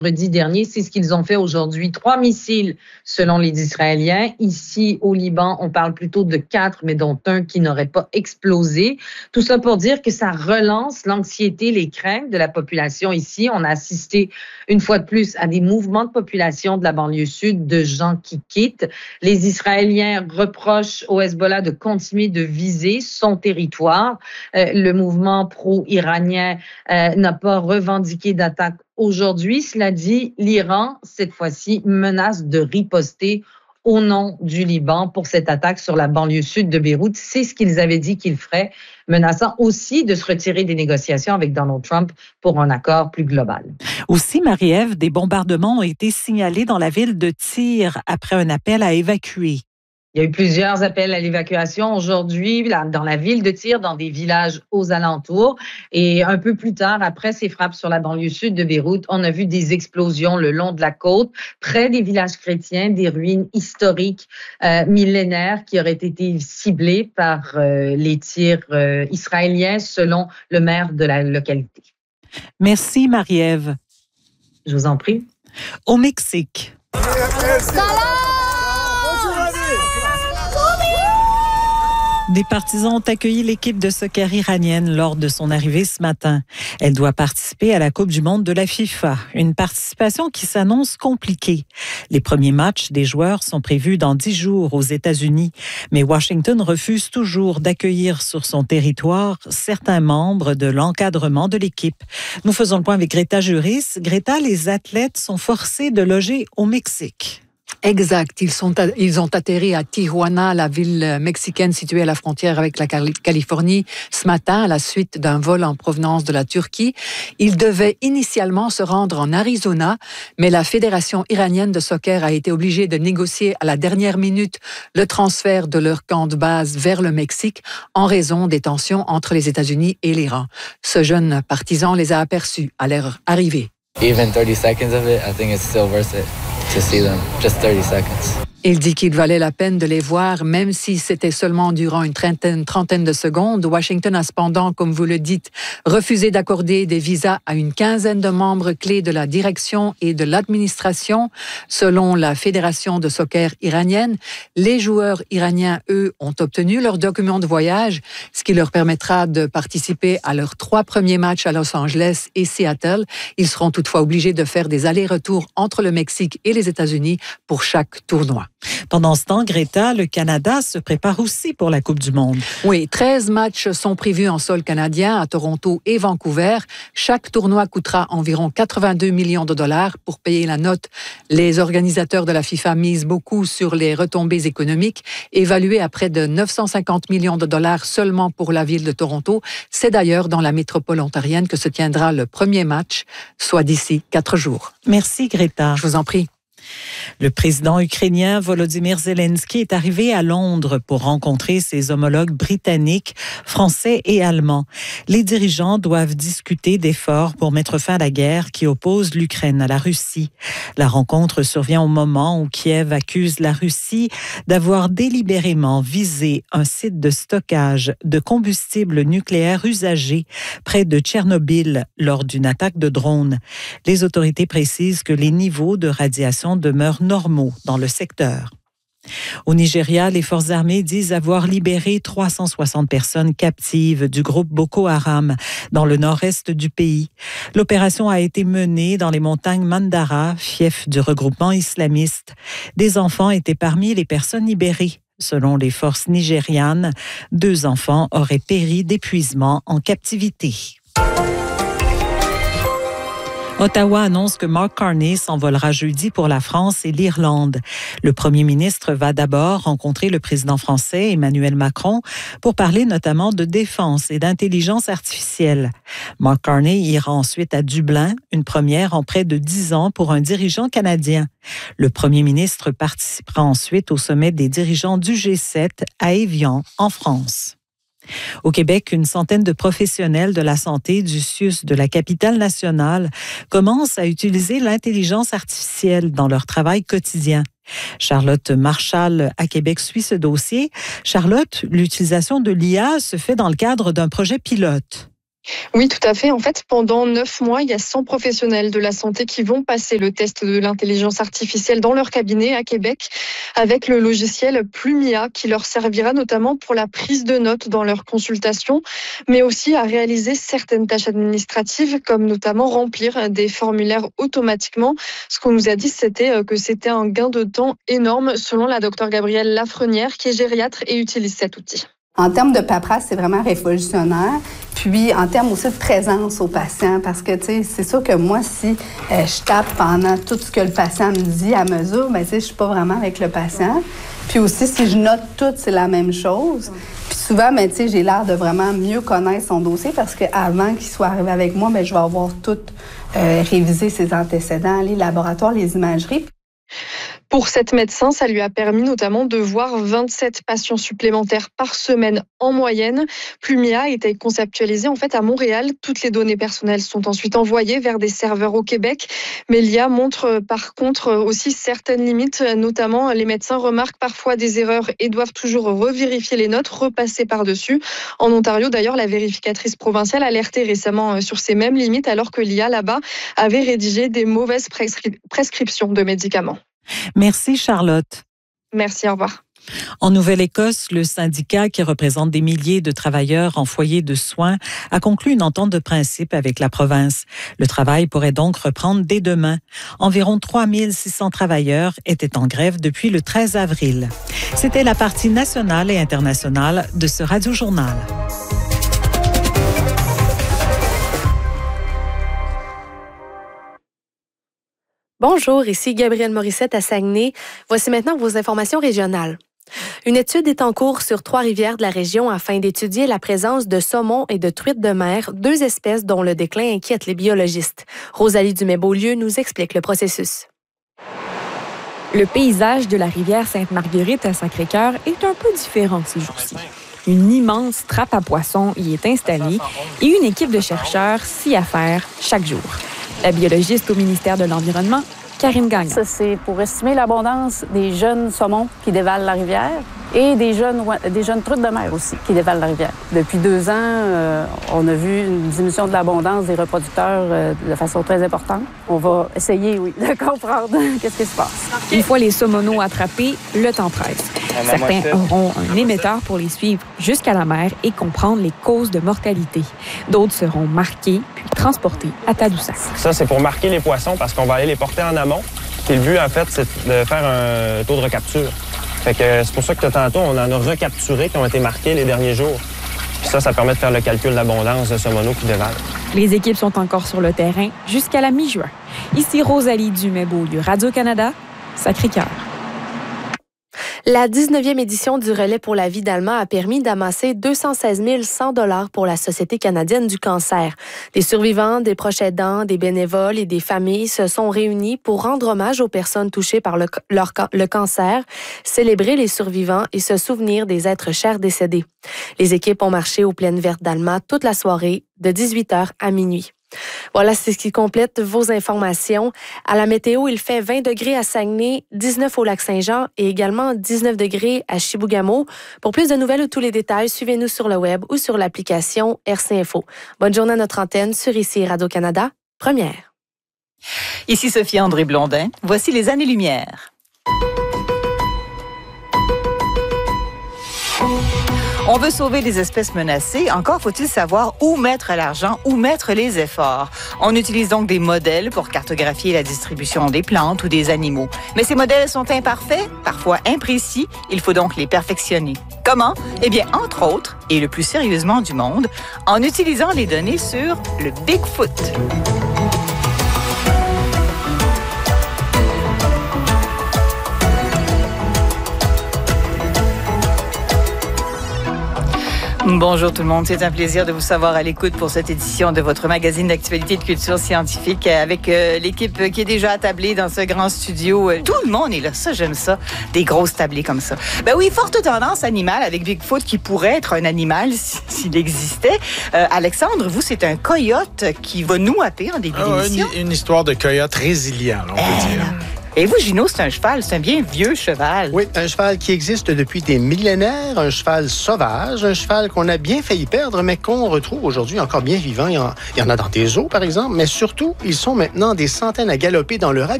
Vendredi dernier, c'est ce qu'ils ont fait aujourd'hui. 3 missiles selon les Israéliens. Ici, au Liban, on parle plutôt de 4, mais dont un qui n'aurait pas explosé. Tout ça pour dire que ça relance l'anxiété, les craintes de la population ici. On a assisté une fois de plus à des mouvements de population de la banlieue sud, de gens qui quittent. Les Israéliens reprochent au Hezbollah de continuer de viser son territoire. Le mouvement pro-iranien n'a pas revendiqué d'attaque aujourd'hui. Cela dit, l'Iran, cette fois-ci, menace de riposter au nom du Liban pour cette attaque sur la banlieue sud de Beyrouth. C'est ce qu'ils avaient dit qu'ils feraient, menaçant aussi de se retirer des négociations avec Donald Trump pour un accord plus global. Aussi, Marie-Ève, des bombardements ont été signalés dans la ville de Tyr après un appel à évacuer. Il y a eu plusieurs appels à l'évacuation aujourd'hui dans la ville de Tyr, dans des villages aux alentours. Et un peu plus tard, après ces frappes sur la banlieue sud de Beyrouth, on a vu des explosions le long de la côte, près des villages chrétiens, des ruines historiques millénaires qui auraient été ciblées par les tirs israéliens, selon le maire de la localité. Merci, Marie-Ève. Je vous en prie. Au Mexique. Des partisans ont accueilli l'équipe de soccer iranienne lors de son arrivée ce matin. Elle doit participer à la Coupe du monde de la FIFA, une participation qui s'annonce compliquée. Les premiers matchs des joueurs sont prévus dans 10 jours aux États-Unis, mais Washington refuse toujours d'accueillir sur son territoire certains membres de l'encadrement de l'équipe. Nous faisons le point avec Greta Juris. Greta, les athlètes sont forcés de loger au Mexique. Exact. Ils ont atterri à Tijuana, la ville mexicaine située à la frontière avec la Californie, ce matin à la suite d'un vol en provenance de la Turquie. Ils devaient initialement se rendre en Arizona, mais la Fédération iranienne de soccer a été obligée de négocier à la dernière minute le transfert de leur camp de base vers le Mexique en raison des tensions entre les États-Unis et l'Iran. Ce jeune partisan les a aperçus à leur arrivée. Even 30 seconds of it, I think it's still worth it to see them. Just 30 seconds. Il dit qu'il valait la peine de les voir, même si c'était seulement durant une trentaine de secondes. Washington a cependant, comme vous le dites, refusé d'accorder des visas à une quinzaine de membres clés de la direction et de l'administration. Selon la Fédération de soccer iranienne, les joueurs iraniens, eux, ont obtenu leur document de voyage, ce qui leur permettra de participer à leurs 3 premiers matchs à Los Angeles et Seattle. Ils seront toutefois obligés de faire des allers-retours entre le Mexique et les États-Unis pour chaque tournoi. Pendant ce temps, Greta, le Canada se prépare aussi pour la Coupe du monde. Oui, 13 matchs sont prévus en sol canadien à Toronto et Vancouver. Chaque tournoi coûtera environ 82 millions de dollars pour payer la note. Les organisateurs de la FIFA misent beaucoup sur les retombées économiques, évaluées à près de 950 millions de dollars seulement pour la ville de Toronto. C'est d'ailleurs dans la métropole ontarienne que se tiendra le premier match, soit d'ici 4 jours. Merci, Greta. Je vous en prie. Le président ukrainien Volodymyr Zelensky est arrivé à Londres pour rencontrer ses homologues britanniques, français et allemands. Les dirigeants doivent discuter d'efforts pour mettre fin à la guerre qui oppose l'Ukraine à la Russie. La rencontre survient au moment où Kiev accuse la Russie d'avoir délibérément visé un site de stockage de combustible nucléaire usagé près de Tchernobyl lors d'une attaque de drone. Les autorités précisent que les niveaux de radiation demeurent normaux dans le secteur. Au Nigeria, les forces armées disent avoir libéré 360 personnes captives du groupe Boko Haram dans le nord-est du pays. L'opération a été menée dans les montagnes Mandara, fief du regroupement islamiste. Des enfants étaient parmi les personnes libérées. Selon les forces nigérianes, 2 enfants auraient péri d'épuisement en captivité. Ottawa annonce que Mark Carney s'envolera jeudi pour la France et l'Irlande. Le premier ministre va d'abord rencontrer le président français Emmanuel Macron pour parler notamment de défense et d'intelligence artificielle. Mark Carney ira ensuite à Dublin, une première en près de 10 ans pour un dirigeant canadien. Le premier ministre participera ensuite au sommet des dirigeants du G7 à Évian, en France. Au Québec, une centaine de professionnels de la santé du CIUS de la capitale nationale commencent à utiliser l'intelligence artificielle dans leur travail quotidien. Charlotte Marchal à Québec suit ce dossier. Charlotte, l'utilisation de l'IA se fait dans le cadre d'un projet pilote. Oui, tout à fait. En fait, pendant 9 mois, il y a 100 professionnels de la santé qui vont passer le test de l'intelligence artificielle dans leur cabinet à Québec avec le logiciel Plumia qui leur servira notamment pour la prise de notes dans leurs consultations, mais aussi à réaliser certaines tâches administratives comme notamment remplir des formulaires automatiquement. Ce qu'on nous a dit, c'était que c'était un gain de temps énorme selon la docteure Gabrielle Lafrenière qui est gériatre et utilise cet outil. En termes de paperasse, c'est vraiment révolutionnaire. Puis, en termes aussi de présence au patient, parce que, tu sais, c'est sûr que moi, si je tape pendant tout ce que le patient me dit à mesure, ben, tu sais, je suis pas vraiment avec le patient. Puis aussi, si je note tout, c'est la même chose. Puis souvent, ben, tu sais, j'ai l'air de vraiment mieux connaître son dossier parce qu'avant qu'il soit arrivé avec moi, ben, je vais avoir tout révisé ses antécédents, les laboratoires, les imageries. Pour cette médecin, ça lui a permis notamment de voir 27 patients supplémentaires par semaine en moyenne. Plumia a été conceptualisé en fait à Montréal. Toutes les données personnelles sont ensuite envoyées vers des serveurs au Québec. Mais l'IA montre par contre aussi certaines limites, notamment les médecins remarquent parfois des erreurs et doivent toujours revérifier les notes, repasser par-dessus. En Ontario, d'ailleurs, la vérificatrice provinciale alertait récemment sur ces mêmes limites alors que l'IA là-bas avait rédigé des mauvaises prescriptions de médicaments. Merci Charlotte. Merci, au revoir. En Nouvelle-Écosse, le syndicat qui représente des milliers de travailleurs en foyer de soins a conclu une entente de principe avec la province. Le travail pourrait donc reprendre dès demain. Environ 3600 travailleurs étaient en grève depuis le 13 avril. C'était la partie nationale et internationale de ce Radio-Journal. Bonjour, ici Gabrielle Morissette à Saguenay. Voici maintenant vos informations régionales. Une étude est en cours sur 3 rivières de la région afin d'étudier la présence de saumons et de truites de mer, 2 espèces dont le déclin inquiète les biologistes. Rosalie Dumais-Beaulieu nous explique le processus. Le paysage de la rivière Sainte-Marguerite à Sacré-Cœur est un peu différent ces jours-ci. Une immense trappe à poissons y est installée et une équipe de chercheurs s'y affaire chaque jour. La biologiste au ministère de l'Environnement, Karine Gagnon. Ça, c'est pour estimer l'abondance des jeunes saumons qui dévalent la rivière et des jeunes truites de mer aussi qui dévalent la rivière. Depuis 2 ans, on a vu une diminution de l'abondance des reproducteurs de façon très importante. On va essayer, de comprendre qu'est-ce qui se passe. Une fois les saumoneaux attrapés, le temps presse. Certains auront un émetteur pour les suivre jusqu'à la mer et comprendre les causes de mortalité. D'autres seront marqués puis transportés à Tadoussac. Ça, c'est pour marquer les poissons parce qu'on va aller les porter en amont. Puis le but, en fait, c'est de faire un taux de recapture. Fait que c'est pour ça que tantôt, on en a recapturé qui ont été marqués les derniers jours. Puis ça permet de faire le calcul d'abondance de saumoneaux qui dévalent. Les équipes sont encore sur le terrain jusqu'à la mi-juin. Ici Rosalie Dumais-Beaulieu, Radio-Canada, Sacré-Cœur. La 19e édition du Relais pour la vie d'Alma a permis d'amasser 216 100 $ pour la Société canadienne du cancer. Des survivants, des proches aidants, des bénévoles et des familles se sont réunis pour rendre hommage aux personnes touchées par le cancer, célébrer les survivants et se souvenir des êtres chers décédés. Les équipes ont marché aux plaines vertes d'Alma toute la soirée, de 18h à minuit. Voilà, c'est ce qui complète vos informations. À la météo, il fait 20 degrés à Saguenay, 19 au Lac-Saint-Jean et également 19 degrés à Chibougamau. Pour plus de nouvelles ou tous les détails, suivez-nous sur le web ou sur l'application RC Info. Bonne journée à notre antenne sur ici Radio-Canada, première. Ici Sophie-André Blondin. Voici les années-lumière. On veut sauver les espèces menacées. Encore faut-il savoir où mettre l'argent, où mettre les efforts. On utilise donc des modèles pour cartographier la distribution des plantes ou des animaux. Mais ces modèles sont imparfaits, parfois imprécis. Il faut donc les perfectionner. Comment? Eh bien, entre autres, et le plus sérieusement du monde, en utilisant les données sur le Bigfoot. Bonjour tout le monde, c'est un plaisir de vous savoir à l'écoute pour cette édition de votre magazine d'actualité de culture scientifique avec l'équipe qui est déjà attablée dans ce grand studio. Tout le monde est là, ça j'aime ça, des grosses tablées comme ça. Ben oui, forte tendance animale avec Bigfoot qui pourrait être un animal s'il existait. Alexandre, vous c'est un coyote qui va nous happer en début d'émission. Une histoire de coyote résilient, on peut dire. Et vous, Gino, c'est un bien vieux cheval. Oui, un cheval qui existe depuis des millénaires, un cheval sauvage, un cheval qu'on a bien failli perdre, mais qu'on retrouve aujourd'hui encore bien vivant. Il y en a dans des zoos, par exemple, mais surtout, ils sont maintenant des centaines à galoper dans leur